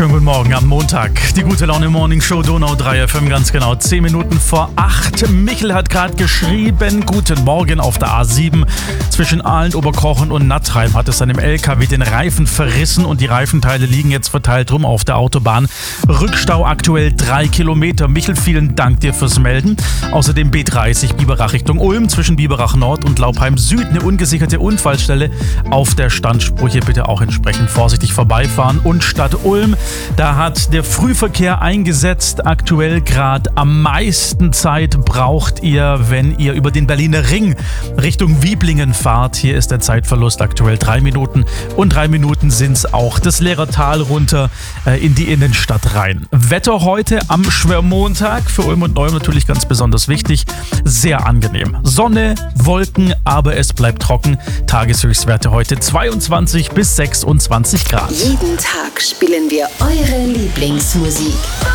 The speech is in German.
Schönen guten Morgen am Montag. Die gute Laune Morning Show Donau 3 FM, ganz genau 10 Minuten vor 8. Michel hat gerade geschrieben, guten Morgen auf der A7. Zwischen Aalen, Oberkochen und Nattheim hat es seinem LKW den Reifen verrissen und die Reifenteile liegen jetzt verteilt rum auf der Autobahn. Rückstau aktuell 3 Kilometer. Michel, vielen Dank dir fürs Melden. Außerdem B30 Biberach Richtung Ulm zwischen Biberach Nord und Laupheim Süd. Eine ungesicherte Unfallstelle auf der Standspur. Hier bitte auch entsprechend vorsichtig vorbeifahren. Und Stadt Ulm, da hat der Frühverkehr eingesetzt. Aktuell gerade am meisten Zeit braucht ihr, wenn ihr über den Berliner Ring Richtung Wiblingen fahrt. Hier ist der Zeitverlust aktuell 3 Minuten und 3 Minuten sind es auch das Lehrertal runter in die Innenstadt rein. Wetter heute am Schwermontag, für Ulm und Neum natürlich ganz besonders wichtig, sehr angenehm. Sonne, Wolken, aber es bleibt trocken. Tageshöchstwerte heute 22 bis 26 Grad. Jeden Tag spielen wir eure Lieblingsmusik.